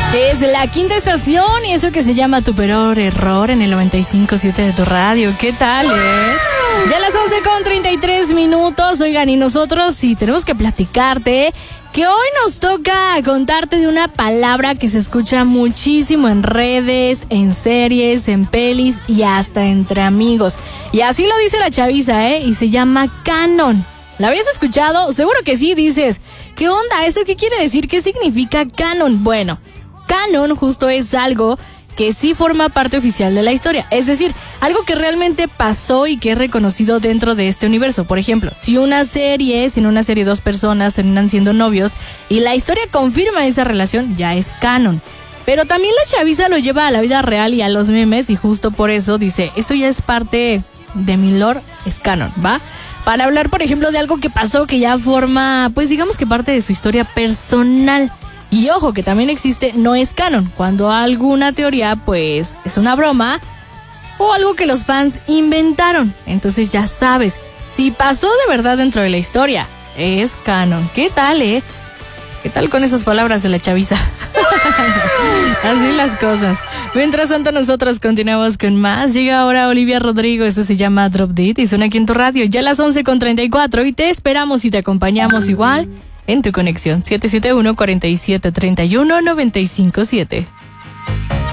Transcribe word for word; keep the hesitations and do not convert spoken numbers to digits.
Es la quinta estación y eso que se llama Tu Peor Error en el noventa y cinco punto siete de tu radio. ¿Qué tal, eh? Ya a las once con treinta y tres minutos, oigan, y nosotros sí tenemos que platicarte que hoy nos toca contarte de una palabra que se escucha muchísimo en redes, en series, en pelis y hasta entre amigos. Y así lo dice la chaviza, ¿eh? Y se llama canon. ¿La habías escuchado? Seguro que sí, dices. ¿Qué onda? ¿Eso qué quiere decir? ¿Qué significa canon? Bueno, canon justo es algo que sí forma parte oficial de la historia. Es decir, algo que realmente pasó y que es reconocido dentro de este universo. Por ejemplo, si una serie, si en una serie dos personas terminan siendo novios y la historia confirma esa relación, ya es canon. Pero también la chaviza lo lleva a la vida real y a los memes y justo por eso dice, eso ya es parte de mi lore, es canon, ¿va? Para hablar, por ejemplo, de algo que pasó que ya forma, pues digamos que parte de su historia personal. Y ojo, que también existe no es canon, cuando alguna teoría pues es una broma o algo que los fans inventaron. Entonces ya sabes, si pasó de verdad dentro de la historia, es canon. ¿Qué tal, eh? ¿Qué tal con esas palabras de la chaviza? Así las cosas. Mientras tanto nosotros continuamos con más. Llega ahora Olivia Rodrigo, eso se llama Drop Dead y suena aquí en tu radio. Ya a las once con treinta y cuatro y te esperamos y te acompañamos igual en tu conexión siete siete uno, cuatro siete, tres uno, nueve cinco siete.